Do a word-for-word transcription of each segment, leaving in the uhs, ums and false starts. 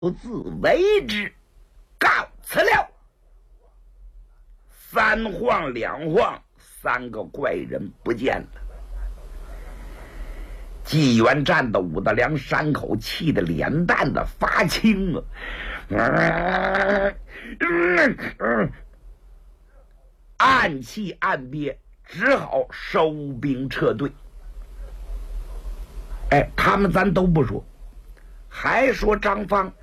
自为之，告辞了。三晃两晃，三个怪人不见了。纪元站到武大梁山口，气得脸蛋子发青了，嗯嗯嗯、暗气暗憋，只好收兵撤退。哎，他们咱都不说，还说张方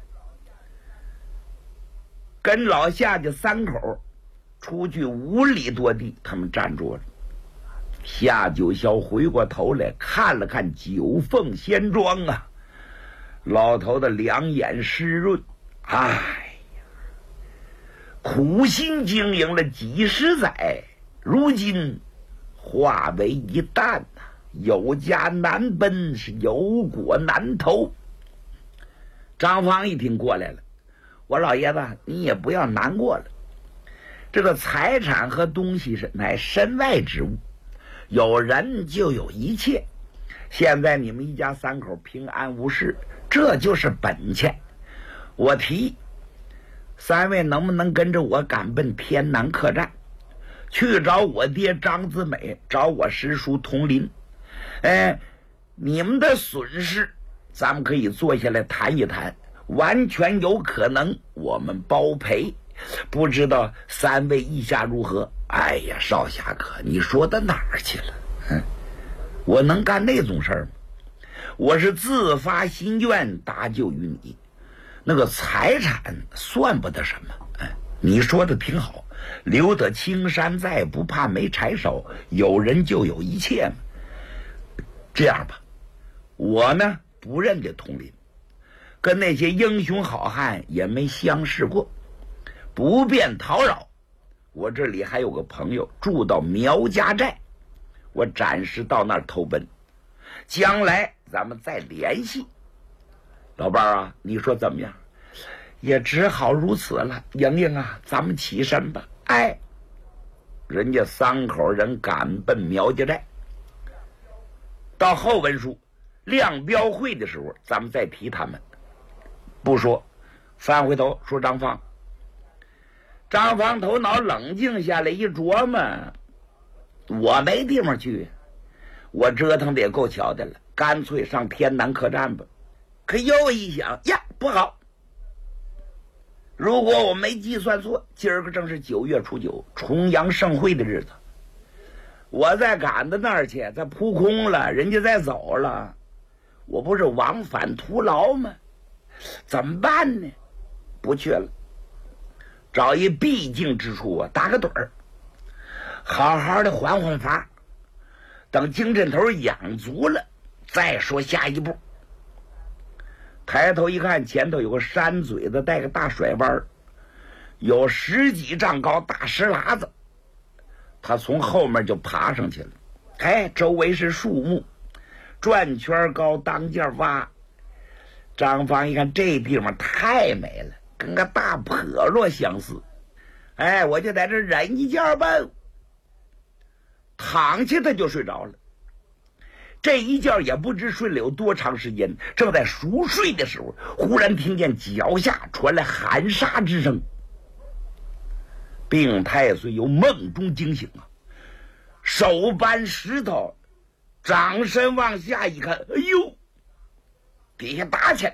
跟老夏家三口出去五里多地，他们站住了。夏九霄回过头来看了看九凤仙庄啊，老头的两眼湿润，哎呀，苦心经营了几十载，如今化为一旦呐、啊，有家难奔，是有果难投。张方一听过来了，我老爷子，你也不要难过了，这个财产和东西是乃身外之物，有人就有一切。现在你们一家三口平安无事，这就是本钱。我提三位能不能跟着我赶奔天南客栈，去找我爹张子美，找我师叔佟林。哎，你们的损失咱们可以坐下来谈一谈，完全有可能我们包赔。不知道三位意下如何？哎呀，少侠客，你说到哪儿去了？嗯，我能干那种事儿吗？我是自发心愿搭救于你，那个财产算不得什么。哎，你说的挺好，留得青山在，不怕没柴烧，有人就有一切嘛。这样吧，我呢不认得佟林，跟那些英雄好汉也没相识过，不便叨扰。我这里还有个朋友住到苗家寨，我暂时到那儿投奔，将来咱们再联系。老伴儿啊，你说怎么样？也只好如此了。莹莹啊，咱们起身吧。哎，人家三口人赶奔苗家寨。到后文书亮标会的时候，咱们再提他们。不说，翻回头说张方。张方头脑冷静下来，一琢磨，我没地方去，我折腾的也够巧的了，干脆上天南客栈吧。可又一想呀，不好，如果我没计算错，今儿个正是九月初九，重阳盛会的日子，我再赶到那儿去，再扑空了，人家再走了，我不是往返徒劳吗？怎么办呢？不去了，找一必经之处啊，打个盹儿，好好的缓缓发，等精神头养足了再说下一步。抬头一看，前头有个山嘴子带个大甩弯，有十几丈高大石喇子，他从后面就爬上去了。哎，周围是树木，转圈高，当间挖。张方一看这地方太美了，跟个大坡落相似。哎，我就在这忍一觉吧，躺下他就睡着了。这一觉也不知睡了有多长时间，正在熟睡的时候，忽然听见脚下传来喊杀之声。病太岁由梦中惊醒啊，手搬石头，掌身往下一看，哎呦，底下打起来了。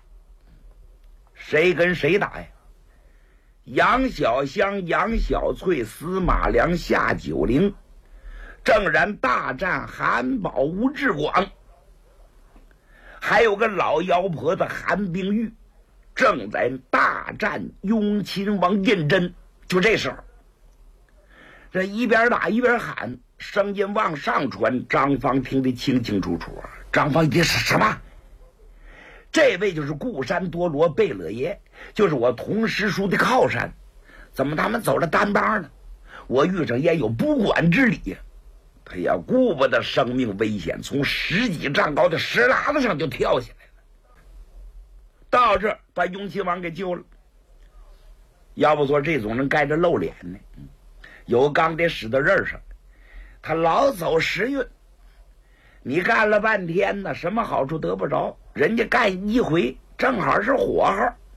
谁跟谁打呀？杨小香、杨小翠、司马良、夏九龄，正然大战韩宝、吴志广，还有个老妖婆子韩冰玉，正在大战雍亲王胤禛。就这时候，这一边打一边喊，声音往上传，张方听得清清楚楚。张方一听是什么？这位就是固山多罗贝勒爷，就是我同师叔的靠山，怎么他们走了单帮呢？我遇上也有不管之理呀！他也顾不得生命危险，从十几丈高的石喇子上就跳下来了，到这把雍亲王给救了。要不说这种人该着露脸呢，有钢得使到刃上，他老走时运。你干了半天呢，什么好处得不着，人家干一回正好是火候。